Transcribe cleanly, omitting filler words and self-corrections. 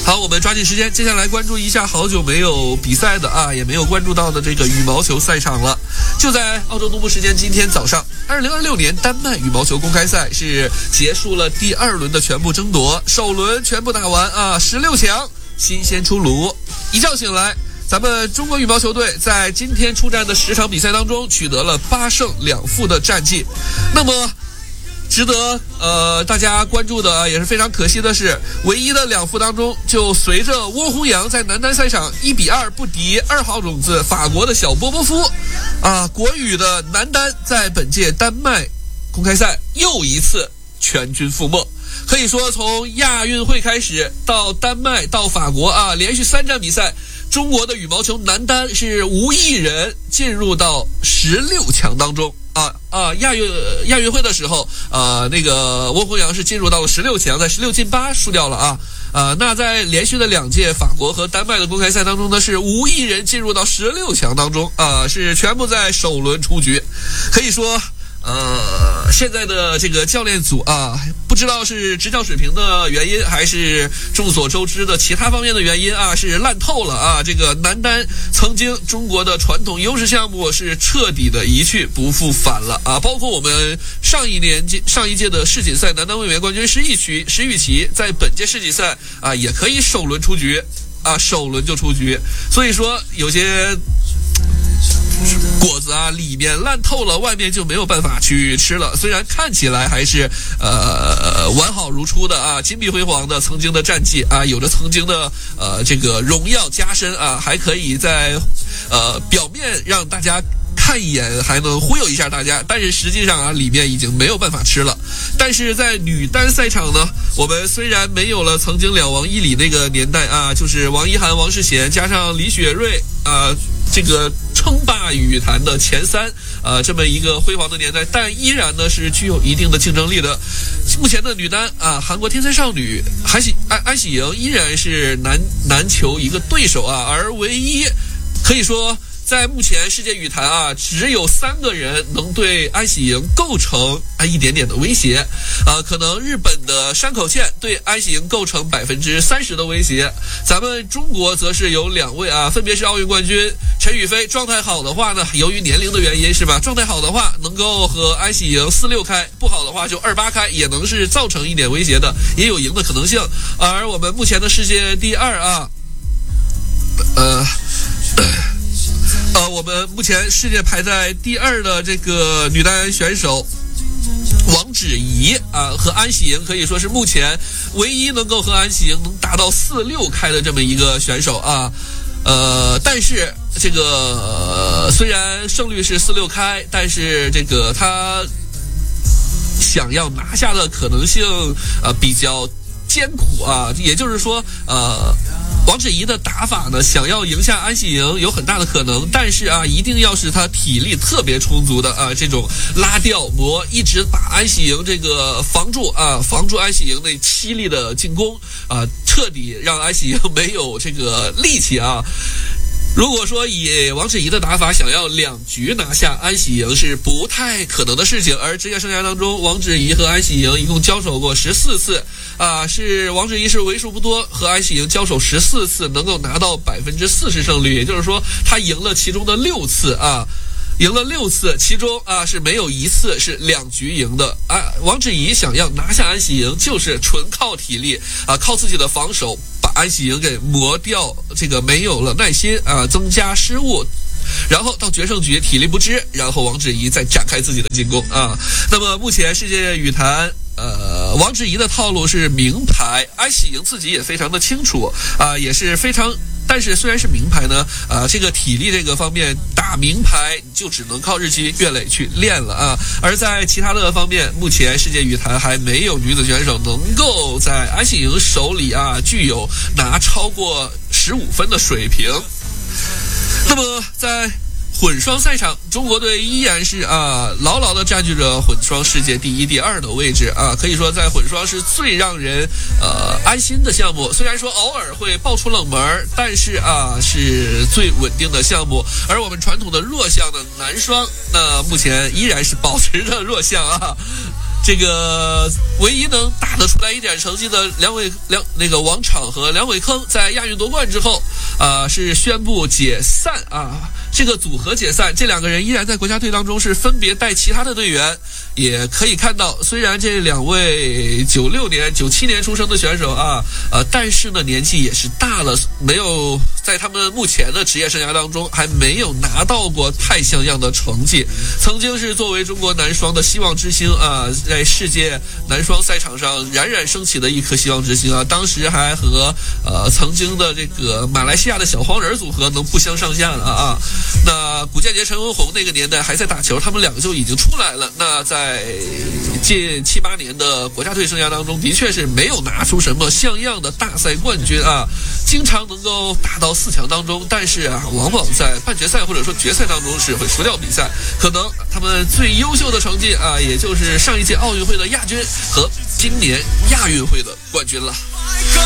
好，我们抓紧时间，接下来关注一下好久没有比赛的啊，也没有关注到的这个羽毛球赛场了。就在澳洲东部时间今天早上，2026年丹麦羽毛球公开赛是结束了第2轮的全部争夺，首轮全部打完啊，16强新鲜出炉。一觉醒来，咱们中国羽毛球队在今天出战的10场比赛当中取得了8胜2负的战绩。那么值得大家关注的也是非常可惜的是，唯一的2负当中，就随着翁宏扬在男单赛场1-2不敌2号种子法国的小波波夫，国羽的男单在本届丹麦公开赛又一次全军覆没。可以说从亚运会开始到丹麦到法国连续3场比赛，中国的羽毛球男单是无一人进入到16强当中。亚运会的时候，那个翁宏扬是进入到了16强，在16进8输掉了那在连续的2届法国和丹麦的公开赛当中呢，是无一人进入到16强当中是全部在首轮出局。可以说现在的这个教练组不知道是执教水平的原因，还是众所周知的其他方面的原因是烂透了这个男单曾经中国的传统优势项目是彻底的一去不复返了包括我们上一届的世锦赛男单卫冕冠军石宇奇，在本届世锦赛也可以首轮出局首轮就出局。所以说有些果子里面烂透了，外面就没有办法去吃了。虽然看起来还是完好如初的金碧辉煌的曾经的战绩有着曾经的这个荣耀加身还可以在表面让大家看一眼，还能忽悠一下大家，但是实际上里面已经没有办法吃了。但是在女单赛场呢，我们虽然没有了曾经2王1李那个年代就是王一涵、王世贤加上李雪芮这个称霸羽坛的前3这么一个辉煌的年代，但依然呢是具有一定的竞争力的。目前的女单韩国天才少女安喜莹依然是难求一个对手而唯一可以说在目前世界羽坛只有3个人能对安喜莹构成一点点的威胁可能日本的山口茜对安喜莹构成30%的威胁，咱们中国则是有2位分别是奥运冠军陈雨菲，状态好的话呢，由于年龄的原因是吧，状态好的话能够和安喜莹4-6开，不好的话就2-8开，也能是造成一点威胁的，也有赢的可能性。而我们目前的世界第2我们目前世界排在第2的这个女单选手王芷怡和安喜莹可以说是目前唯一能够和安喜莹能达到4-6开的这么一个选手但是这个虽然胜率是4-6开，但是这个他想要拿下的可能性比较艰苦也就是说王芷怡的打法呢，想要赢下安喜莹有很大的可能，但是一定要是她体力特别充足的这种拉吊磨，一直把安喜莹这个防住安喜莹那凄厉的进攻彻底让安喜莹没有这个力气如果说以王芷怡的打法想要2局拿下安喜莹是不太可能的事情，而职业生涯当中王芷怡和安喜莹一共交手过14次是王芷怡是为数不多和安喜莹交手14次能够拿到40%胜率，也就是说她赢了其中的6次赢了6次，其中是没有1次是2局赢的王芷怡想要拿下安喜莹就是纯靠体力靠自己的防守把安喜莹给磨掉，这个没有了耐心增加失误，然后到决胜局体力不支，然后王芷怡再展开自己的进攻那么目前世界羽坛王芷怡的套路是名牌，安喜莹自己也非常的清楚也是非常，但是虽然是名牌呢这个体力这个方面打名牌就只能靠日积月累去练了而在其他的方面，目前世界羽坛还没有女子选手能够在安喜莹手里具有拿超过15分的水平。那么在混双赛场，中国队依然是牢牢地占据着混双世界第1、第2的位置可以说在混双是最让人安心的项目。虽然说偶尔会爆出冷门，但是是最稳定的项目。而我们传统的弱项的男双，那目前依然是保持着弱项这个唯一能打得出来一点成绩的王昶和梁伟铿在亚运夺冠之后，是宣布解散啊。这个组合解散，这两个人依然在国家队当中是分别带其他的队员。也可以看到，虽然这两位96年、97年出生的选手啊，但是呢年纪也是大了，没有在他们目前的职业生涯当中还没有拿到过太像样的成绩。曾经是作为中国男双的希望之星啊，在世界男双赛场上冉冉升起的一颗希望之星啊，当时还和曾经的这个马来西亚的小黄人组合能不相上下了啊。那古建杰、陈文宏那个年代还在打球，他们两个就已经出来了。那在近7、8年的国家队生涯当中，的确是没有拿出什么像样的大赛冠军啊，经常能够打到4强当中，但是啊，往往在半决赛或者说决赛当中是会输掉比赛。可能他们最优秀的成绩啊，也就是上一届奥运会的亚军和今年亚运会的冠军了。